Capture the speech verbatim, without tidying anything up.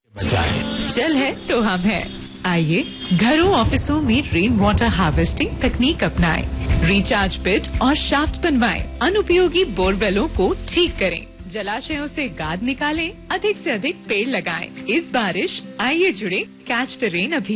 बचाएं। जल है तो हम है। आइए घरों ऑफिसों में रेन वाटर हार्वेस्टिंग तकनीक अपनाएं, रिचार्ज पिट और शाफ्ट बनवाएं, अनुपयोगी बोरवेलों को ठीक करें, जलाशयों से गाद निकालें, अधिक से अधिक पेड़ लगाएं। इस बारिश आइए जुड़े कैच द रेन अभियान।